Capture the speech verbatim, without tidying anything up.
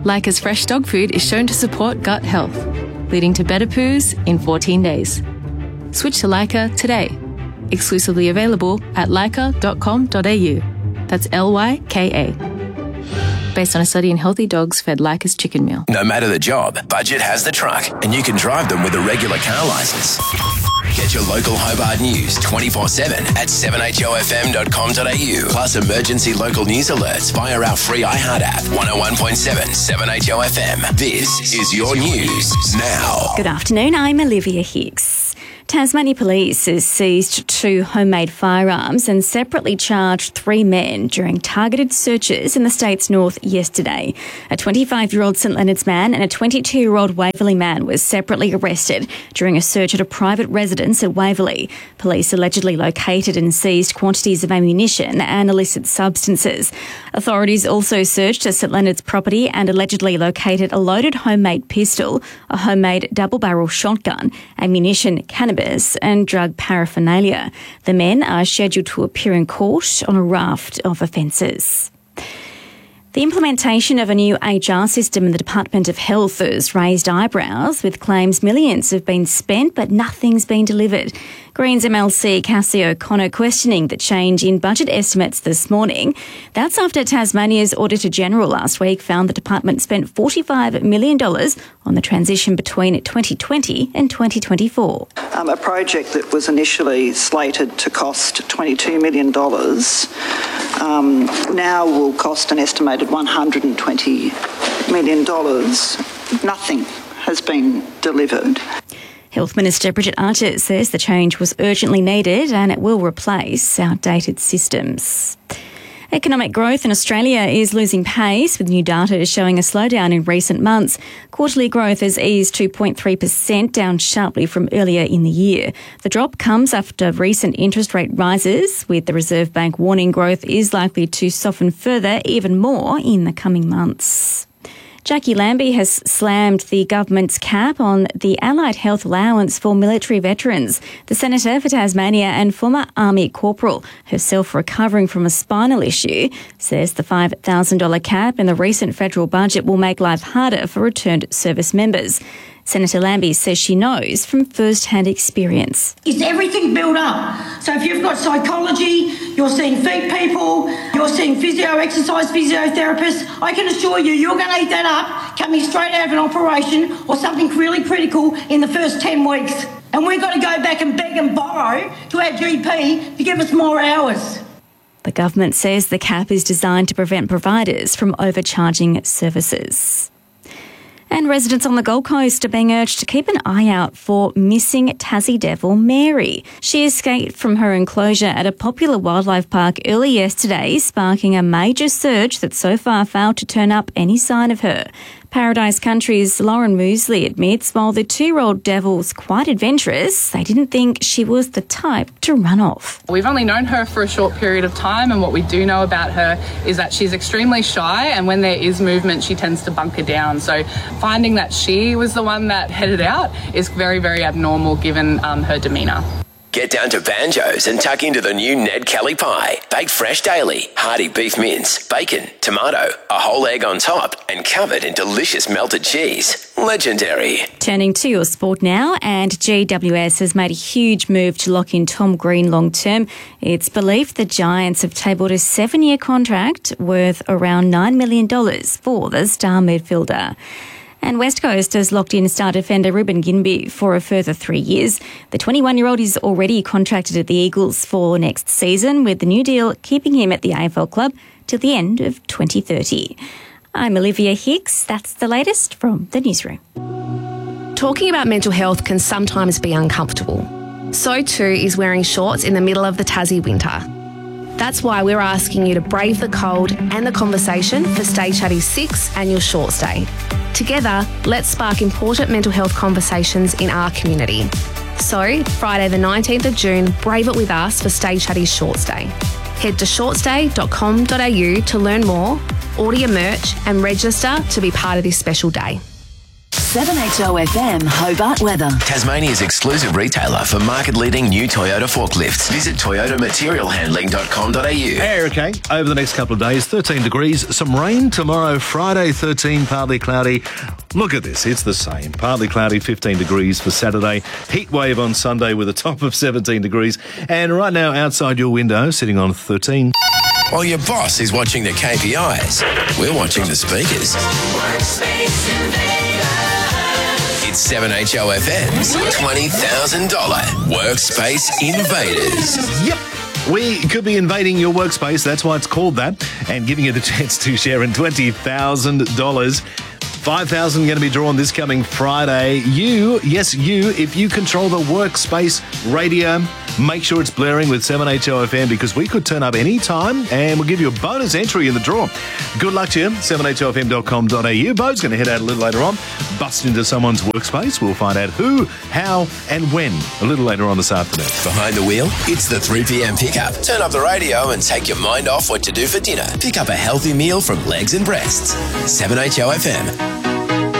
Leica's fresh dog food is shown to support gut health, leading to better poos in fourteen days. Switch to Leica today. Exclusively available at leica dot com dot a u. That's L Y K A. Based on a study in healthy dogs fed Leica's chicken meal. No matter the job, Budget has the truck, and you can drive them with a regular car licence. Get your local Hobart news twenty-four seven at seven h o f m dot com dot a u. Plus emergency local news alerts via our free iHeart app. one oh one point seven, seven H O F M. This is your news now. Good afternoon, I'm Olivia Hicks. Tasmania Police has seized two homemade firearms and separately charged three men during targeted searches in the state's north yesterday. A twenty-five-year-old St Leonard's man and a twenty-two-year-old Waverley man were separately arrested during a search at a private residence at Waverley. Police allegedly located and seized quantities of ammunition and illicit substances. Authorities also searched a St Leonard's property and allegedly located a loaded homemade pistol, a homemade double-barrel shotgun, ammunition, cannabis and drug paraphernalia. The men are scheduled to appear in court on a raft of offences. The implementation of a new H R system in the Department of Health has raised eyebrows, with claims millions have been spent but nothing's been delivered. Greens M L C Cassie O'Connor questioning the change in budget estimates this morning. That's after Tasmania's Auditor-General last week found the department spent forty-five million dollars on the transition between twenty twenty and twenty twenty-four. Um, a project that was initially slated to cost twenty-two million dollars um, now will cost an estimated one hundred twenty million dollars. Nothing has been delivered. Health Minister Bridget Archer says the change was urgently needed and it will replace outdated systems. Economic growth in Australia is losing pace, with new data showing a slowdown in recent months. Quarterly growth has eased two point three percent, down sharply from earlier in the year. The drop comes after recent interest rate rises, with the Reserve Bank warning growth is likely to soften further even more in the coming months. Jackie Lambie has slammed the government's cap on the Allied Health Allowance for military veterans. The Senator for Tasmania and former Army corporal, herself recovering from a spinal issue, says the five thousand dollars cap in the recent federal budget will make life harder for returned service members. Senator Lambie says she knows from first-hand experience. Is everything built up? So if you've got psychology, you're seeing feet people, you're seeing physio, exercise physiotherapists, I can assure you, you're going to eat that up coming straight out of an operation or something really critical in the first ten weeks. And we've got to go back and beg and borrow to our G P to give us more hours. The government says the cap is designed to prevent providers from overcharging services. And residents on the Gold Coast are being urged to keep an eye out for missing Tassie devil Mary. She escaped from her enclosure at a popular wildlife park early yesterday, sparking a major search that so far failed to turn up any sign of her. Paradise Country's Lauren Moosley admits while the two-year-old devil's quite adventurous, they didn't think she was the type to run off. We've only known her for a short period of time, and what we do know about her is that she's extremely shy, and when there is movement, she tends to bunker down. So finding that she was the one that headed out is very, very abnormal given um, her demeanour. Get down to Banjo's and tuck into the new Ned Kelly pie. Baked fresh daily, hearty beef mince, bacon, tomato, a whole egg on top, and covered in delicious melted cheese. Legendary. Turning to your sport now, and G W S has made a huge move to lock in Tom Green long term. It's believed the Giants have tabled a seven-year contract worth around nine million dollars for the star midfielder. And West Coast has locked in star defender Ruben Ginbey for a further three years. The twenty-one-year-old is already contracted at the Eagles for next season, with the new deal keeping him at the A F L club till the end of twenty thirty. I'm Olivia Hicks. That's the latest from the newsroom. Talking about mental health can sometimes be uncomfortable. So too is wearing shorts in the middle of the Tassie winter. That's why we're asking you to brave the cold and the conversation for Stay Chatty's sixth annual Shorts Day. Together, let's spark important mental health conversations in our community. So, Friday the nineteenth of June, brave it with us for Stay Chatty's Shorts Day. Head to shorts day dot com dot a u to learn more, order your merch and register to be part of this special day. seven H O F M Hobart weather. Tasmania's exclusive retailer for market-leading new Toyota forklifts. Visit toyota material handling dot com dot a u. Hey, okay. Over the next couple of days, thirteen degrees, some rain tomorrow, Friday, thirteen, partly cloudy. Look at this, it's the same. Partly cloudy, fifteen degrees for Saturday. Heat wave on Sunday with a top of seventeen degrees. And right now, outside your window, sitting on thirteen. While your boss is watching the K P Is, we're watching the speakers. It's seven H O F M's twenty thousand dollars Workspace Invaders. Yep. We could be invading your workspace, that's why it's called that, and giving you the chance to share in twenty thousand dollars. five thousand dollars going to be drawn this coming Friday. You, yes, you, if you control the workspace radio, make sure it's blaring with seven H O F M because we could turn up any time and we'll give you a bonus entry in the draw. Good luck to you, seven H O F M dot com dot a u. Bo's going to head out a little later on, bust into someone's workspace. We'll find out who, how and when a little later on this afternoon. Behind the wheel, it's the three p.m. pickup. Turn up the radio and take your mind off what to do for dinner. Pick up a healthy meal from Legs and Breasts. seven H O F M.